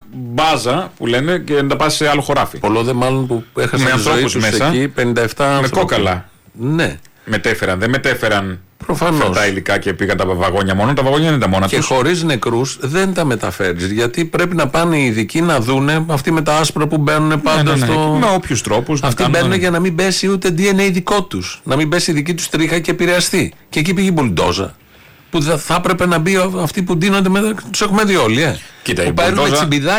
μπάζα που λένε και να τα πας σε άλλο χωράφι. Πολλό δε μάλλον που έχασαν τη ζωή τους μέσα, εκεί 57 άνθρωποι. Με κόκαλα. Ναι. Δεν μετέφεραν προφανώς τα υλικά και πήγαν τα βαγόνια μόνο. Τα βαγόνια είναι τα μόνα τους. Και χωρίς νεκρούς δεν τα μεταφέρεις. Γιατί πρέπει να πάνε οι ειδικοί να δούνε αυτοί με τα άσπρα που μπαίνουν πάντα στο. Με όποιους τρόπους. Αυτοί μπαίνουν για να μην πέσει ούτε DNA δικό τους. Να μην πέσει η δική τους τρίχα και επηρεαστεί. Και εκεί πήγε η μπουλντόζα. Που θα έπρεπε να μπει αυτοί που ντύνονται με. Τους έχουμε δει όλοι. Κοίτα, που παίρνουν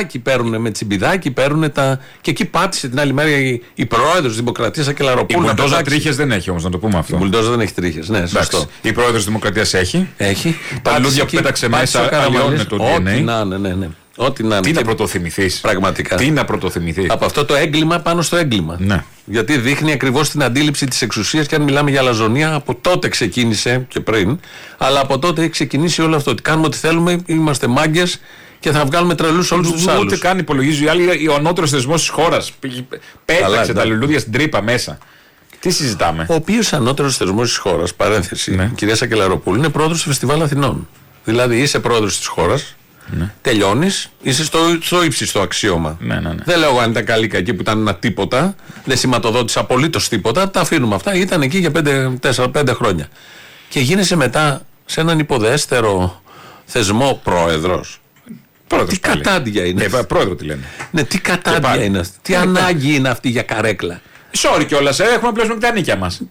με τσιμπιδάκι, παίρνουν τα. Και εκεί πάτησε την άλλη μέρα η πρόεδρος της Δημοκρατίας Ακελαροπούλου. Η μπουλντόζα τρίχες δεν έχει όμως, να το πούμε αυτό. Η μπουλντόζα δεν έχει τρίχες, ναι, σωστό. Η πρόεδρος της Δημοκρατίας έχει. Τα λούδια που πέταξε μέσα αλλοιώνουν το DNA. Ναι. Ό,τι να είναι. Τι να πρωτοθυμηθείς. Πραγματικά. Τι να πρωτοθυμηθείς. Από αυτό το έγκλημα πάνω στο έγκλημα. Ναι. Γιατί δείχνει ακριβώς την αντίληψη της εξουσίας και αν μιλάμε για αλαζονία, από τότε ξεκίνησε και πριν, αλλά από τότε έχει ξεκινήσει όλο αυτό. Ότι κάνουμε ό,τι θέλουμε, είμαστε μάγκες και θα βγάλουμε τρελούς όλους τους άλλους. Ούτε καν υπολογίζει ο ανώτερος θεσμός της χώρας. Πέταξε τα λουλούδια στην τρύπα μέσα. Τι συζητάμε. Ο οποίος ανώτερος θεσμός της χώρας, παρένθεση, κυρία Σακελαροπούλου, είναι πρόεδρος του Φεστιβάλ Αθηνών. Δηλαδή είσαι πρόεδρος της χώρας. Ναι. Τελειώνεις, είσαι στο ύψιστο αξίωμα. Ναι. Δεν λέω αν ήταν καλή κακή που ήταν ένα τίποτα, δεν σηματοδότησε απολύτως τίποτα, τα αφήνουμε αυτά. Ήταν εκεί για 4-5 χρόνια. Και γίνεσαι μετά σε έναν υποδέστερο θεσμό πρόεδρος. Τι κατάντια είναι. Πρόεδρο τι λένε. Ναι, τι κατάντια είναι αυτή. Τι ανάγκη είναι αυτή για καρέκλα. Sorry κιόλας, έχουμε να πληρώσουμε και τα νίκια μας.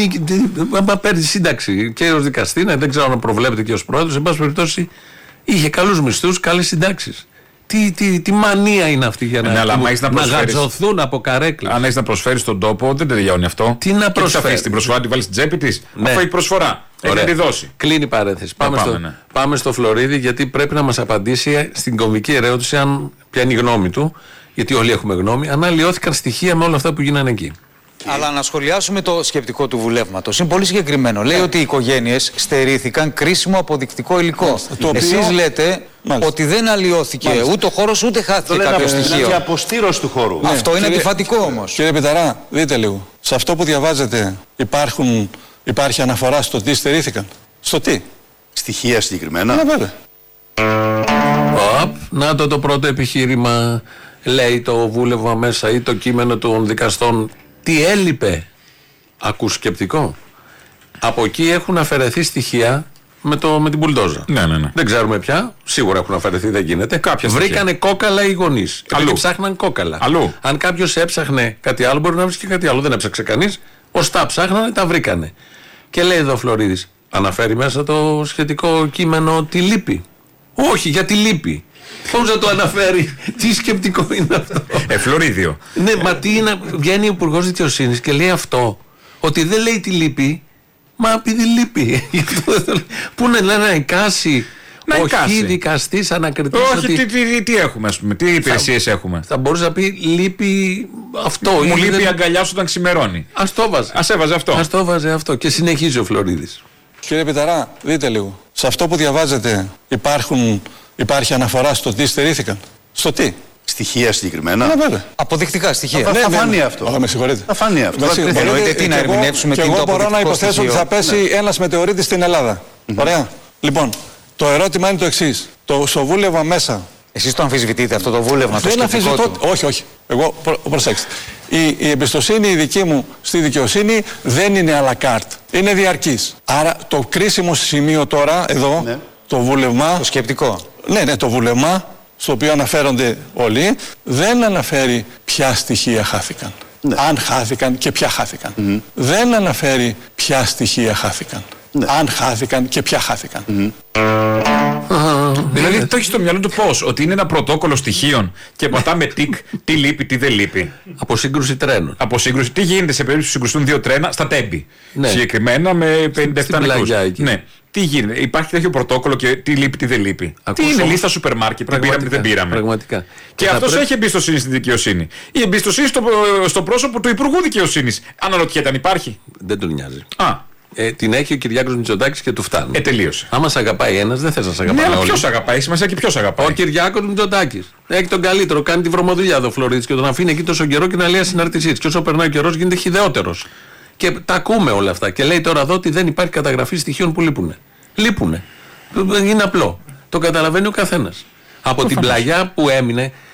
Μα παίρνει σύνταξη και ως δικαστή, δεν ξέρω αν προβλέπετε και ως πρόεδρος, εν πάση περιπτώσει. Είχε καλούς μισθούς, καλές συντάξεις. Τι μανία είναι αυτή για να γατζωθούν από καρέκλα. Αν έχεις να προσφέρεις στον τόπο, δεν τελειώνει αυτό. Τι να προσφέρεις. Την προσφορά τη βάλεις στην τσέπη της. Ναι. Αφού έχει προσφορά. Έχει να τη δώσει. Κλείνει η παρένθεση. Πάμε στο Φλωρίδη, γιατί πρέπει να μας απαντήσει στην κομβική ερώτηση, αν ποια είναι η γνώμη του. Γιατί όλοι έχουμε γνώμη. Αν αλλοιώθηκαν στοιχεία με όλα αυτά που γίνανε εκεί. Αλλά να σχολιάσουμε το σκεπτικό του βουλεύματος. Είναι πολύ συγκεκριμένο. Λέει ότι οι οικογένειες στερήθηκαν κρίσιμο αποδεικτικό υλικό. Εσείς λέτε ότι δεν αλλοιώθηκε ούτε ο χώρος ούτε χάθηκε κάποιο στοιχείο. Είναι αποστήρωση του χώρου. Αυτό είναι αντιφατικό όμως. Κύριε Πιταρά, δείτε λίγο. Σε αυτό που διαβάζετε υπάρχει αναφορά στο τι στερήθηκαν. Στο τι. Στοιχεία συγκεκριμένα. Ναι, βέβαια. Να το πρώτο επιχείρημα, λέει το βούλευμα μέσα ή το κείμενο των δικαστών. Τι έλειπε. Ακούς σκεπτικό. Από εκεί έχουν αφαιρεθεί στοιχεία με την μπουλντόζα. Ναι. Δεν ξέρουμε πια. Σίγουρα έχουν αφαιρεθεί, δεν γίνεται. Βρήκανε κόκαλα οι γονείς. Αλλού. Ψάχναν κόκαλα. Αλλού. Αν κάποιος έψαχνε κάτι άλλο, μπορεί να βρει και κάτι άλλο. Δεν έψαξε κανείς. Ως τα ψάχνανε, τα βρήκανε. Και λέει εδώ ο Φλωρίδης, αναφέρει μέσα το σχετικό κείμενο τι λείπει. Όχι, γιατί λείπει. Πώς να το αναφέρει, τι σκεπτικό είναι αυτό. Φλωρίδιο. Ναι, μα τι είναι, βγαίνει ο Υπουργός Δικαιοσύνης και λέει αυτό, ότι δεν λέει τι λείπει, μα επειδή λείπει. Πού να εικάσει, όχι δικαστής, ανακριτής. Όχι, τι έχουμε, ας πούμε, τι υπηρεσίες έχουμε. Θα μπορούσε να πει λείπει αυτό. Μου λείπει η αγκαλιά σου όταν ξημερώνει. Ας το βάζει. Ας το βάζει αυτό. Και συνεχίζει ο Φλωρίδης. Κύριε Πιταρά, δείτε λίγο. Σε αυτό που διαβάζετε υπάρχει αναφορά στο τι στερήθηκαν. Στο τι. Στοιχεία συγκεκριμένα. Ναι, βέβαια. Αποδεικτικά στοιχεία. Θα φανεί αυτό. Με συγχωρείτε. Θα φανεί αυτό. Εννοείται τι να ερμηνεύσουμε. Και εγώ μπορώ να υποθέσω ότι θα πέσει ένας μετεωρίτης στην Ελλάδα. Ωραία. Λοιπόν, το ερώτημα είναι το εξής. Στο βούλευμα μέσα. Εσείς το αμφισβητείτε αυτό το βούλευμα, το σκεπτικό του. Όχι. Εγώ, προσέξτε. Η εμπιστοσύνη η δική μου στη δικαιοσύνη δεν είναι à la carte. Είναι διαρκής. Άρα το κρίσιμο σημείο τώρα, εδώ, το βούλευμα. Το σκεπτικό. Ναι, το βούλευμα, στο οποίο αναφέρονται όλοι, δεν αναφέρει ποια στοιχεία χάθηκαν. Ναι. Αν χάθηκαν και ποια χάθηκαν. Δεν αναφέρει ποια στοιχεία χάθηκαν. Ναι. Αν χάθηκαν και ποια χάθηκαν. Δηλαδή το έχει στο μυαλό του πώς, ότι είναι ένα πρωτόκολλο στοιχείων και πατάμε τικ, τι λείπει, τι δεν λείπει. Από σύγκρουση τρένων. Τι γίνεται σε περίπτωση που συγκρουστούν δύο τρένα στα Τέμπη. Ναι. Συγκεκριμένα με 57 νεκρούς. Ναι. Τι γίνεται, υπάρχει τέτοιο πρωτόκολλο και τι λείπει, τι δεν λείπει. Τι είναι λίστα σούπερ μάρκετ, τι πήραμε, τι δεν πήραμε. Πραγματικά. Και αυτός έχει εμπιστοσύνη στη δικαιοσύνη. Η εμπιστοσύνη στο πρόσωπο του Υπουργού Δικαιοσύνης. Αναρωτιέται αν υπάρχει. Δεν τον νοιάζει. Την έχει ο Κυριάκος Μητσοτάκης και του φτάνει. Τελείωσε. Άμα σε αγαπάει ένας, δεν θες να σε αγαπάει. Ναι, αλλά ποιος αγαπάει, σημασία και ποιος αγαπάει. Ο Κυριάκος Μητσοτάκης. Έχει τον καλύτερο, κάνει τη βρωμοδουλειά εδώ ο Φλωρίδης και τον αφήνει εκεί τόσο καιρό και να λέει ασυναρτησίες. Και όσο περνάει ο καιρός γίνεται χυδαιότερος. Και τα ακούμε όλα αυτά. Και λέει τώρα εδώ ότι δεν υπάρχει καταγραφή στοιχείων που λείπουνε. Λείπουνε. Είναι απλό. Το καταλαβαίνει ο καθένας. Από την πλαγιά που έμεινε,